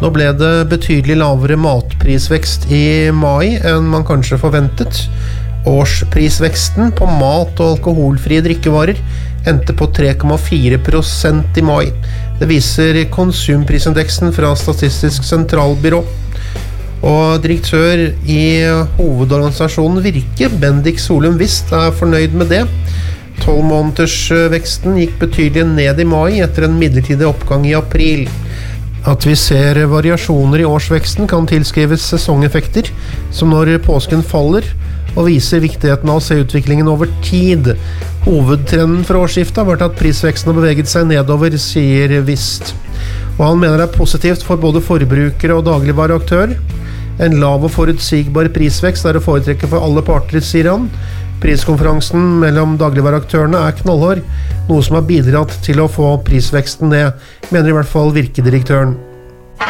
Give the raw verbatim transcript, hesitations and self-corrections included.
Nå ble det betydelig lavere matprisvekst i mai enn man kanskje forventet. Årsprisveksten på mat og alkoholfrie drikkevarer endte på tre komma fire prosent i mai. Det viser konsumprisindeksen fra Statistisk sentralbyrå. Og direktør i hovedorganisasjonen Virke, Bendik Solum Vist, er fornøyd med det. tolv måneders veksten gikk betydelig ned i mai etter en midlertidig oppgang i april. At vi ser variasjoner i årsveksten kan tilskrives sesongeffekter, som når påsken faller, og viser viktigheten av å se utviklingen over tid. Hovedtrenden for årsskiftet har vært at prisveksten har beveget seg nedover, sier Vist. Og han mener det er positivt for både forbrukere og dagligvareaktører. En lav og forutsigbar prisvekst er å foretrekke for alle parter, sier han. Priskonferansen mellom dagligvareaktørene er knallhård, noe som har bidratt til å få prisveksten ned, mener i hvert fall virkedirektøren.